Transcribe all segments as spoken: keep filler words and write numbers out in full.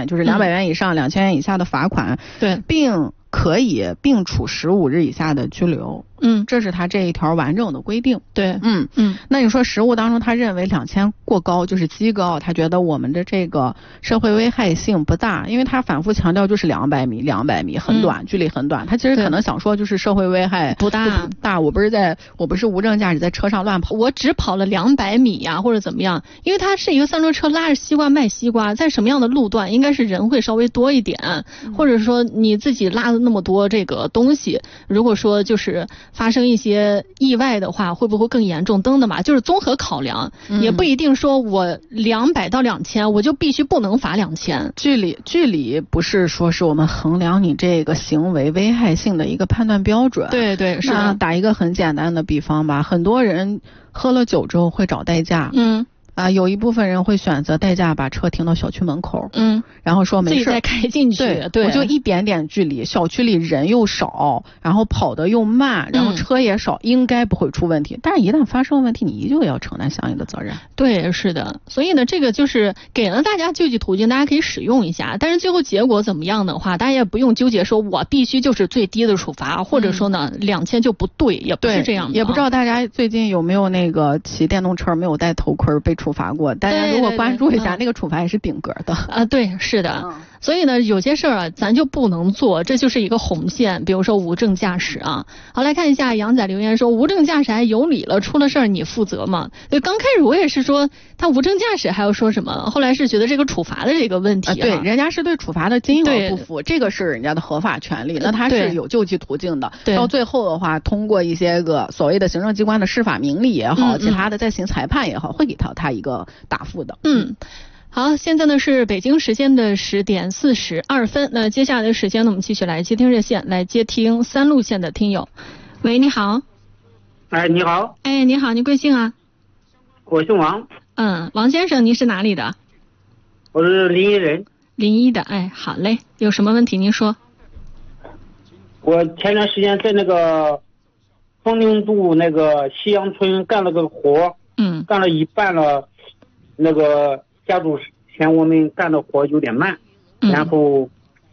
件，就是两百元以上两千元以下的罚款， 对， 并可以并处十五日以下的拘留。 嗯， 这是他这一条完整的规定。 对， 嗯嗯。那你说实务当中，他认为两千过高，就是极高，他觉得我们的这个社会危害性不大，因为他反复强调就是两百米，两百米很短，嗯、距离很短。他其实可能想说就是社会危害不大， 大。我不是在，我不是无证驾驶在车上乱跑， 我只跑了两百米呀、啊，或者怎么样？因为它是一个三轮车拉着西瓜卖西瓜，在什么样的路段应该是人会稍微多一点，嗯、或者说你自己拉了那么多这个东西，如果说就是发生一些意外的话，会不会更严重？等等吧，就是综合考量，嗯、也不一定说我两百到两千，我就必须不能罚两千。 距离距离不是说是我们衡量你这个行为危害性的一个判断标准。 对对，是的。打一个很简单的比方吧，很多人喝了酒之后会找代驾。 嗯。 啊，有一部分人会选择代驾把车停到小区门口， 嗯， 然后说没事， 自己再开进去， 对， 对， 我就一点点距离，小区里人又少，然后跑得又慢，然后车也少，嗯、应该不会出问题。但是，一旦发生问题，你依旧要承担相应的责任。 对，是的。所以呢，这个就是给了大家救济途径，大家可以使用一下。但是最后结果怎么样的话，大家也不用纠结，说我必须就是最低的处罚，或者说呢，两千就不对，也不是这样的。 也不知道大家最近有没有那个骑电动车没有戴头盔被处罚过？大家如果关注一下，那个处罚也是顶格的啊。对，是的。嗯、所以呢，有些事儿啊，咱就不能做，这就是一个红线。比如说无证驾驶啊。好，来看一下杨仔留言说，无证驾驶还有理了，出了事儿你负责吗？对，刚开始我也是说他无证驾驶还要说什么，后来是觉得这个处罚的这个问题、啊啊。对，人家是对处罚的金额不服，这个是人家的合法权利，那他是有救济途径的。到最后的话，通过一些个所谓的行政机关的司法明理也好，嗯、其他的再行裁判也好，会给他他一个答复的。 嗯，好，现在呢是北京时间的十点四十二分。那接下来的时间呢，我们继续来接听热线，来接听三路线的听友。喂，你好。 哎，你好。 哎，你好，你贵姓啊？ 我姓王。 嗯，王先生，您是哪里的？ 我是临沂人。 临沂的，哎，好嘞，有什么问题您说。 我前段时间在那个枫林渡那个西洋村干了个活， 嗯， 干了一半了。那个家属嫌我们干的活有点慢， 嗯、 然后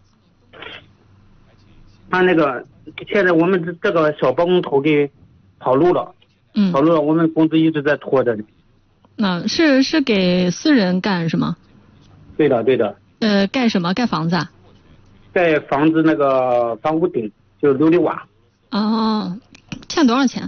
他那个现在我们这个小包工头给跑路了， 嗯， 跑路了，我们工资一直在拖着。 那、嗯、是是给私人干是吗？ 对的，对的。 呃，盖什么？盖房子啊？ 盖房子那个房屋顶，就是琉璃瓦。 哦，欠多少钱？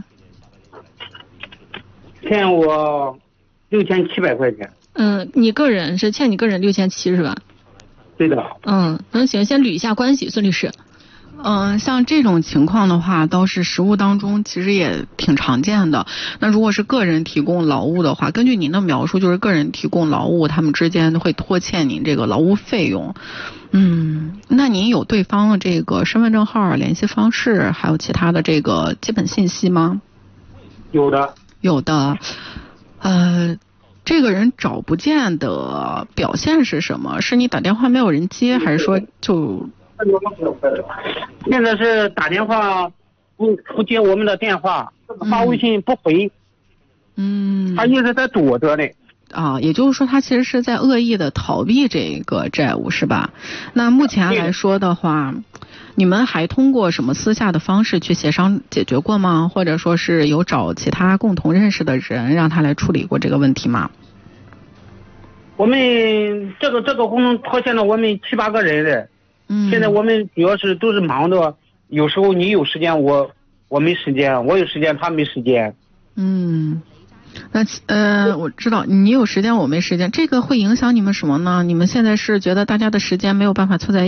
欠我六千七百块钱。 嗯，你个人是欠你个人六千七是吧？ 对的。 嗯，那行，先捋一下关系，孙律师。 嗯，像这种情况的话，倒是实务当中其实也挺常见的。那如果是个人提供劳务的话，根据您的描述，就是个人提供劳务，他们之间会拖欠您这个劳务费用。嗯，那您有对方的这个身份证号、联系方式，还有其他的这个基本信息吗？ 有的， 有的。呃，这个人找不见的表现是什么？是你打电话没有人接，还是说就？ 现在是打电话不不接我们的电话，发微信不回。 嗯， 他一直在躲着嘞。 啊，也就是说他其实是在恶意的逃避这个债务是吧？那目前来说的话，你们还通过什么私下的方式去协商解决过吗？或者说是有找其他共同认识的人让他来处理过这个问题吗？ 我们这个这个工程拖欠了我们七八个人嘞。 嗯， 现在我们主要是都是忙的，有时候你有时间我我没时间，我有时间他没时间。 嗯，那呃我知道你有时间我没时间，这个会影响你们什么呢？你们现在是觉得大家的时间没有办法凑在一起？